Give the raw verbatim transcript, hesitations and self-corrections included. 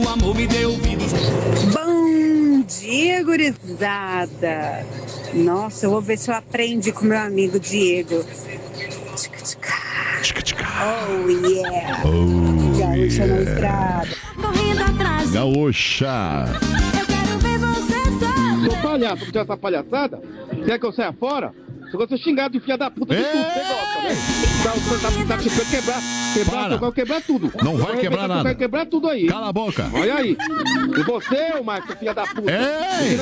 O amor me deu ouvidos. Bom dia, gurizada. Nossa, eu vou ver se eu aprendo com meu amigo Diego. Tchica, tchica. Tchica, tchica. Oh, yeah. Oh, Gaúcha na yeah. estrada. Correndo atrás. Gaúcha. Eu quero ver você só. Sou palhaço, porque essa palhaçada, quer que eu saia fora? Se você xingar de filha da puta de tudo, você gosta, né? Tá, tá, tá, tá, tá, quebrar, quebrar, eu quero quebrar tudo. Não vai Eu vou quebrar arrebentar, nada. Eu quero quebrar tudo aí. Cala a boca. Olha aí. E você, ô Marcos, filha da puta. Ei!